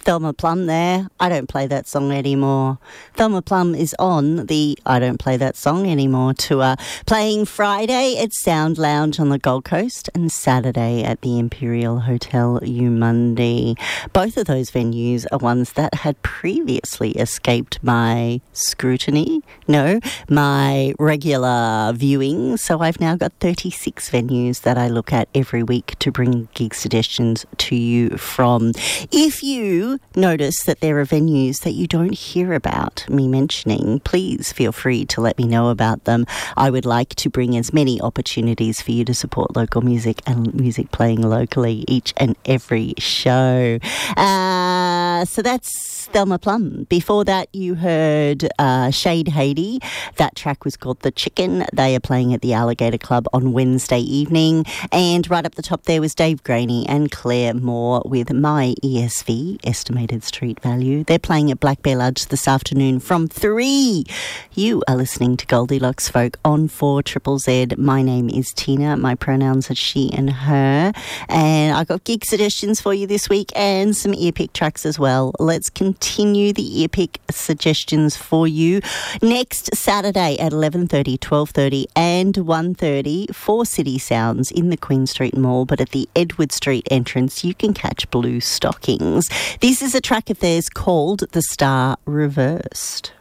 Thelma Plum there. I don't play that song anymore. Thelma Plum is on the I Don't Play That Song Anymore tour, playing Friday at Sound Lounge on the Gold Coast and Saturday at the Imperial Hotel Umundi. Both of those venues are ones that had previously escaped my scrutiny, my regular viewing. So I've now got 36 venues that I look at every week to bring gig suggestions to you from. If you notice that there are venues that you don't hear about me mentioning, please feel free to let me know about them. I would like to bring as many opportunities for you to support local music and music playing locally each and every show. So that's Thelma Plum. Before that, you heard Shade Haiti. That track was called The Chicken. They are playing at the Alligator Club on Wednesday evening. And right up the top there was Dave Graney and Claire Moore with My ESV, Estimated Street Value. They're playing at Black Bear Lodge this afternoon from 3. You are listening to Goldilocks Folk on 4ZZZ. My name is Tina. My pronouns are she and her. And I got gig suggestions for you this week and some earpick tracks as well. Let's continue the earpick suggestions for you. Next Saturday at 11:30, 12:30 and 1:30 for City Sounds in the Queen Street Mall, but at the Edward Street entrance you can catch Blue Stockings. This is a track of theirs called The Star Reversed.